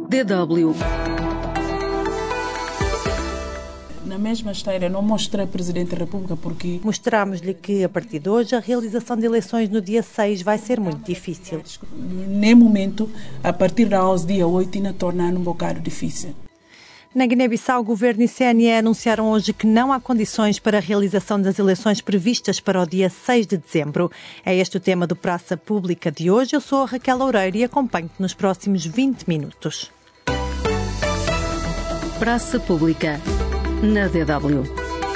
DW. Na mesma esteira, não mostrei ao Presidente da República porque... Mostramos-lhe que, a partir de hoje, a realização de eleições no dia 6 vai ser muito difícil. Nem momento, a partir da dia 8, ainda tornar um bocado difícil. Na Guiné-Bissau, o Governo e CNE anunciaram hoje que não há condições para a realização das eleições previstas para o dia 6 de dezembro. É este o tema do Praça Pública de hoje. Eu sou a Raquel Loureiro e acompanho-te nos próximos 20 minutos. Praça Pública, na DW.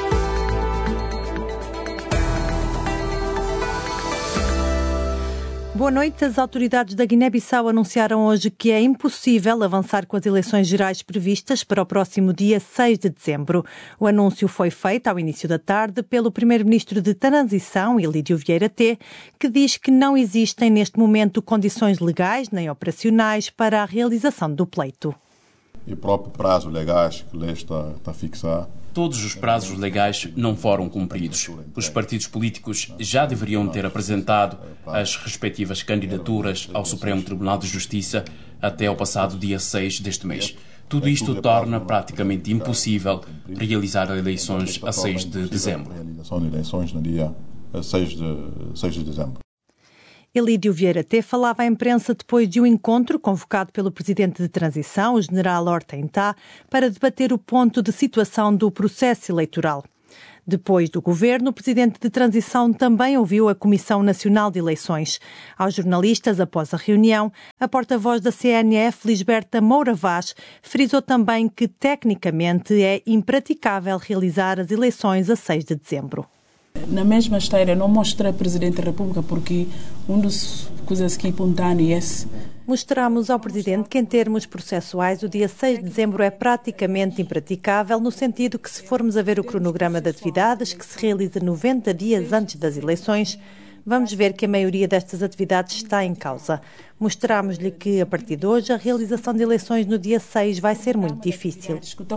Boa noite. As autoridades da Guiné-Bissau anunciaram hoje que é impossível avançar com as eleições gerais previstas para o próximo dia 6 de dezembro. O anúncio foi feito ao início da tarde pelo primeiro-ministro de Transição, Elídio Vieira T, que diz que não existem neste momento condições legais nem operacionais para a realização do pleito. E próprio prazo legais que a lei está a fixar. Todos os prazos legais não foram cumpridos. Os partidos políticos já deveriam ter apresentado as respectivas candidaturas ao Supremo Tribunal de Justiça até ao passado dia 6 deste mês. Tudo isto torna praticamente impossível realizar eleições a 6 de dezembro. Realização de eleições no dia 6 de dezembro. Elídio Vieira T falava à imprensa depois de um encontro convocado pelo presidente de transição, o general Ortem Tá, para debater o ponto de situação do processo eleitoral. Depois do governo, o presidente de transição também ouviu a Comissão Nacional de Eleições. Aos jornalistas, após a reunião, a porta-voz da CNF, Lisberta Moura Vaz, frisou também que, tecnicamente, é impraticável realizar as eleições a 6 de dezembro. Na mesma esteira, não mostrei ao Presidente da República porque uma das coisas que apontaram é esse. Mostramos ao Presidente que, em termos processuais, o dia 6 de dezembro é praticamente impraticável, no sentido que, se formos a ver o cronograma de atividades, que se realiza 90 dias antes das eleições, vamos ver que a maioria destas atividades está em causa. Mostramos-lhe que, a partir de hoje, a realização de eleições no dia 6 vai ser muito difícil.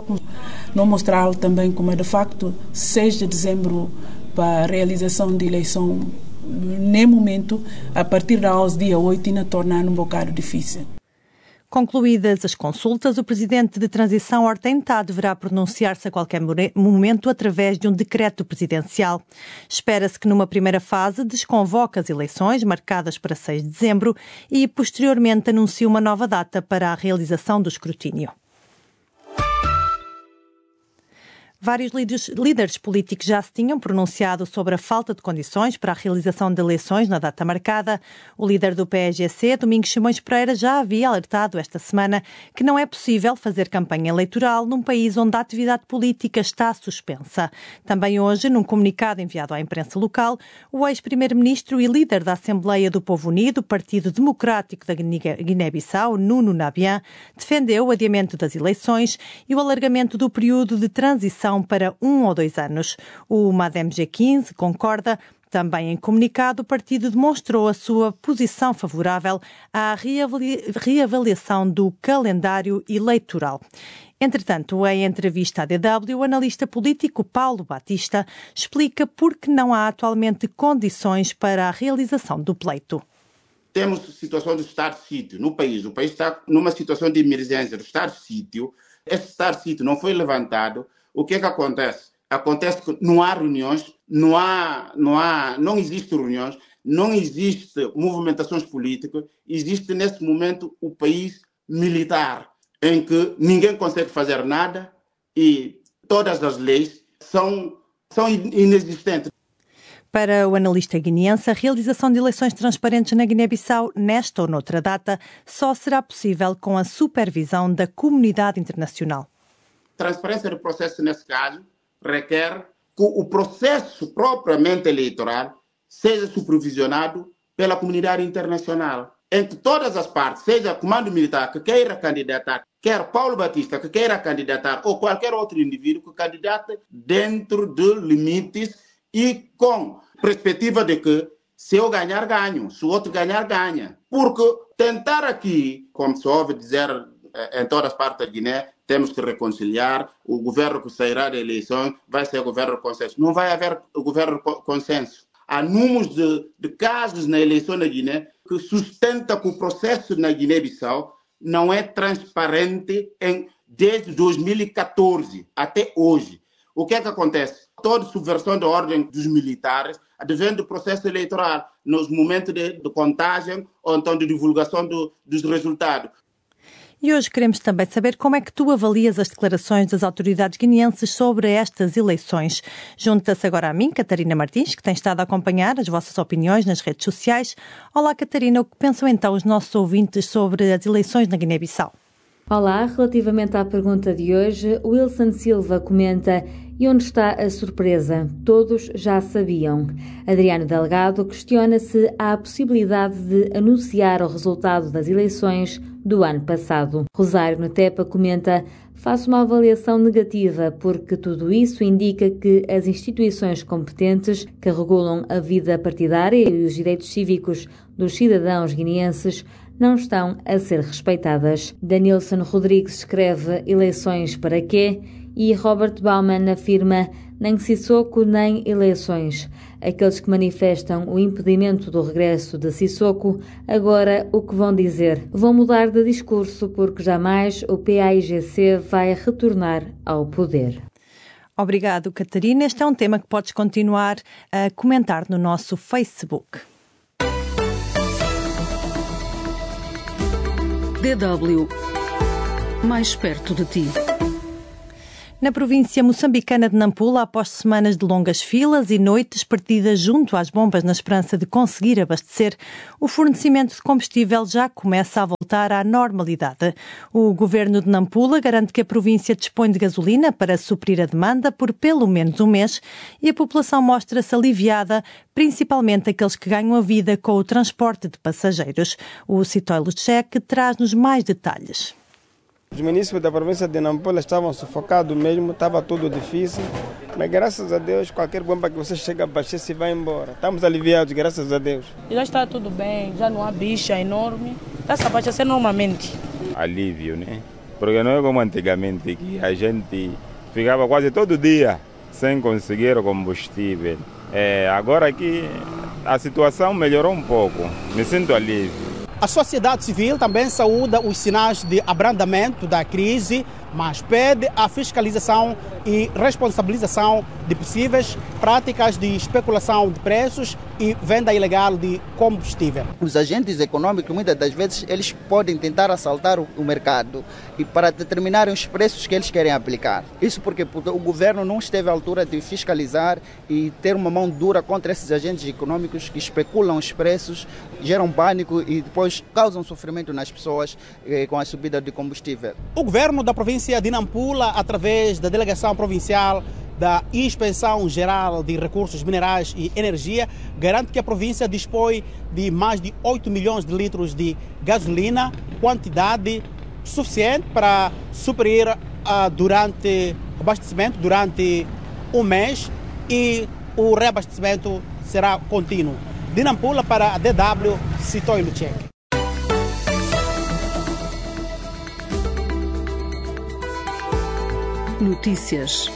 Não mostrar também como é de facto 6 de dezembro para a realização de eleição, nem momento, a partir dia 8, ainda tornar um bocado difícil. Concluídas as consultas, o presidente de transição, Ortem Tá, deverá pronunciar-se a qualquer momento através de um decreto presidencial. Espera-se que, numa primeira fase, desconvoque as eleições marcadas para 6 de dezembro e, posteriormente, anuncie uma nova data para a realização do escrutínio. Vários líderes políticos já se tinham pronunciado sobre a falta de condições para a realização de eleições na data marcada. O líder do PSGC, Domingos Simões Pereira, já havia alertado esta semana que não é possível fazer campanha eleitoral num país onde a atividade política está suspensa. Também hoje, num comunicado enviado à imprensa local, o ex-primeiro-ministro e líder da Assembleia do Povo Unido, Partido Democrático da Guiné-Bissau, Nuno Nabian, defendeu o adiamento das eleições e o alargamento do período de transição para 1 ou 2 anos. O MADEM G15 concorda. Também em comunicado, o partido demonstrou a sua posição favorável à reavaliação do calendário eleitoral. Entretanto, em entrevista à DW, o analista político Paulo Batista explica por que não há atualmente condições para a realização do pleito. Temos situação do estado de sítio no país. O país está numa situação de emergência do estado de sítio. Este estado de sítio não foi levantado. O que é que acontece? Acontece que não há reuniões, não existem reuniões, não existem movimentações políticas, existe neste momento o país militar, em que ninguém consegue fazer nada e todas as leis são inexistentes. Para o analista guineense, a realização de eleições transparentes na Guiné-Bissau, nesta ou noutra data, só será possível com a supervisão da comunidade internacional. Transparência do processo, nesse caso, requer que o processo propriamente eleitoral seja supervisionado pela comunidade internacional, em que todas as partes, seja o comando militar que queira candidatar, quer Paulo Batista que queira candidatar ou qualquer outro indivíduo que candidate dentro de limites e com perspectiva de que se eu ganhar, ganho, se o outro ganhar, ganha. Porque tentar aqui, como se ouve dizer em todas as partes da Guiné, temos que reconciliar, o governo que sairá da eleição vai ser o governo de consenso. Não vai haver o governo de consenso. Há números de casos na eleição na Guiné que sustenta que o processo na Guiné-Bissau não é transparente desde 2014 até hoje. O que é que acontece? Toda subversão da ordem dos militares advém do processo eleitoral, nos momentos de contagem ou então de divulgação dos resultados. E hoje queremos também saber como é que tu avalias as declarações das autoridades guineenses sobre estas eleições. Junta-se agora a mim, Catarina Martins, que tem estado a acompanhar as vossas opiniões nas redes sociais. Olá, Catarina, o que pensam então os nossos ouvintes sobre as eleições na Guiné-Bissau? Olá, relativamente à pergunta de hoje, Wilson Silva comenta: e onde está a surpresa? Todos já sabiam. Adriano Delgado questiona se há a possibilidade de anunciar o resultado das eleições do ano passado. Rosário Netepa comenta: faço uma avaliação negativa porque tudo isso indica que as instituições competentes que regulam a vida partidária e os direitos cívicos dos cidadãos guineenses não estão a ser respeitadas. Danilson Rodrigues escreve: eleições para quê? E Robert Bauman afirma: nem Sissoko nem eleições. Aqueles que manifestam o impedimento do regresso de Sissoko, agora o que vão dizer? Vão mudar de discurso porque jamais o PAIGC vai retornar ao poder. Obrigado, Catarina. Este é um tema que podes continuar a comentar no nosso Facebook. DW, mais perto de ti. Na província moçambicana de Nampula, após semanas de longas filas e noites perdidas junto às bombas na esperança de conseguir abastecer, o fornecimento de combustível já começa a voltar à normalidade. O governo de Nampula garante que a província dispõe de gasolina para suprir a demanda por pelo menos um mês e a população mostra-se aliviada, principalmente aqueles que ganham a vida com o transporte de passageiros. O Citói Luchek traz-nos mais detalhes. Os municípios da província de Nampula estavam sufocados mesmo, estava tudo difícil, mas graças a Deus, qualquer bomba que você chega, abastece e vai embora. Estamos aliviados, graças a Deus. Já está tudo bem, já não há bicha enorme, está-se a abastecer normalmente. Alívio, né? Porque não é como antigamente, que a gente ficava quase todo dia sem conseguir combustível. Agora aqui a situação melhorou um pouco, me sinto alívio. A sociedade civil também saúda os sinais de abrandamento da crise, mas pede a fiscalização e responsabilização de possíveis práticas de especulação de preços e venda ilegal de combustível. Os agentes econômicos, muitas das vezes, eles podem tentar assaltar o mercado e para determinarem os preços que eles querem aplicar. Isso porque o governo não esteve à altura de fiscalizar e ter uma mão dura contra esses agentes econômicos que especulam os preços, geram pânico e depois causam sofrimento nas pessoas com a subida de combustível. O governo da província de Nampula, através da Delegação Provincial da Inspeção Geral de Recursos Minerais e Energia, garante que a província dispõe de mais de 8 milhões de litros de gasolina, quantidade suficiente para suprir abastecimento durante um mês e o reabastecimento será contínuo. De Nampula para a DW, Citói Luchek. Notícias.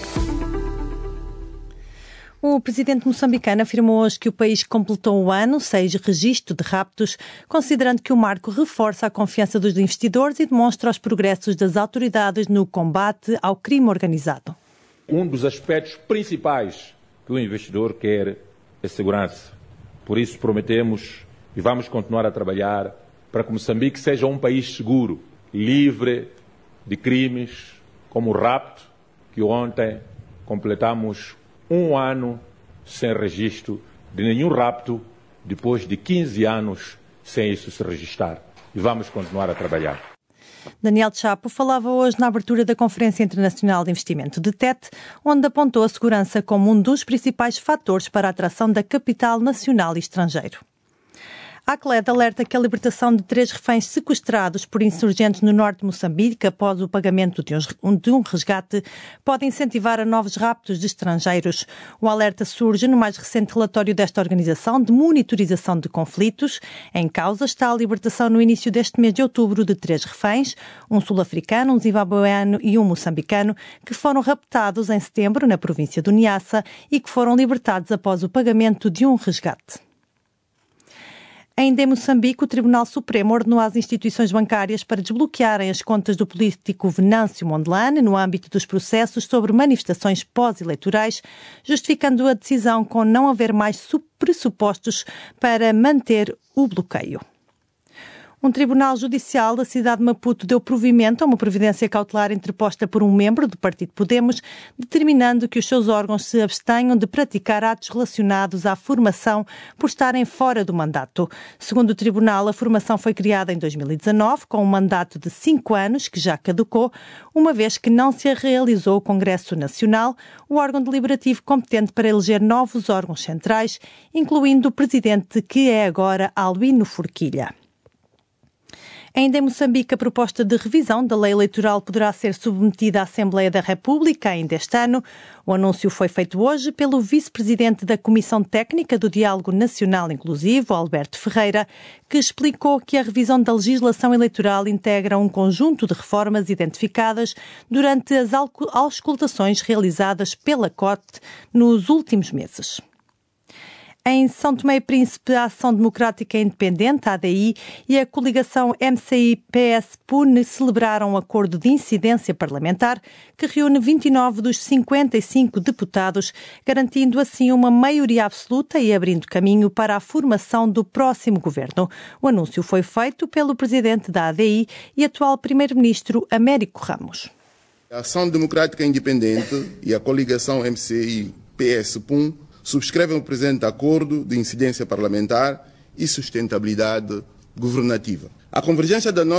O presidente moçambicano afirmou hoje que o país completou o ano sem registro de raptos, considerando que o marco reforça a confiança dos investidores e demonstra os progressos das autoridades no combate ao crime organizado. Um dos aspectos principais que o investidor quer é segurança. Por isso prometemos e vamos continuar a trabalhar para que Moçambique seja um país seguro, livre de crimes como o rapto, que ontem completamos um ano sem registro de nenhum rapto, depois de 15 anos sem isso se registrar. E vamos continuar a trabalhar. Daniel Chapo falava hoje na abertura da Conferência Internacional de Investimento de TET, onde apontou a segurança como um dos principais fatores para a atração da capital nacional e estrangeiro. A ACLED alerta que a libertação de 3 reféns sequestrados por insurgentes no norte de Moçambique após o pagamento de um resgate pode incentivar a novos raptos de estrangeiros. O alerta surge no mais recente relatório desta organização de monitorização de conflitos. Em causa está a libertação no início deste mês de outubro de 3 reféns, um sul-africano, um zimbabueano e um moçambicano, que foram raptados em setembro na província do Niassa e que foram libertados após o pagamento de um resgate. Ainda em Moçambique, o Tribunal Supremo ordenou às instituições bancárias para desbloquearem as contas do político Venâncio Mondlane no âmbito dos processos sobre manifestações pós-eleitorais, justificando a decisão com não haver mais pressupostos para manter o bloqueio. Um tribunal judicial da cidade de Maputo deu provimento a uma providência cautelar interposta por um membro do partido Podemos, determinando que os seus órgãos se abstenham de praticar atos relacionados à formação por estarem fora do mandato. Segundo o tribunal, a formação foi criada em 2019 com um mandato de 5 anos, que já caducou, uma vez que não se realizou o Congresso Nacional, o órgão deliberativo competente para eleger novos órgãos centrais, incluindo o presidente, que é agora Albino Forquilha. Ainda em Moçambique, a proposta de revisão da lei eleitoral poderá ser submetida à Assembleia da República ainda este ano. O anúncio foi feito hoje pelo vice-presidente da Comissão Técnica do Diálogo Nacional Inclusivo, Alberto Ferreira, que explicou que a revisão da legislação eleitoral integra um conjunto de reformas identificadas durante as auscultações realizadas pela COT nos últimos meses. Em São Tomé e Príncipe, a Ação Democrática Independente, a ADI, e a coligação MCI-PS-PUN celebraram um acordo de incidência parlamentar que reúne 29 dos 55 deputados, garantindo assim uma maioria absoluta e abrindo caminho para a formação do próximo governo. O anúncio foi feito pelo presidente da ADI e atual primeiro-ministro Américo Ramos. A Ação Democrática Independente e a coligação MCI-PS-PUN subscrevem o presente acordo de incidência parlamentar e sustentabilidade governativa. A convergência da nossa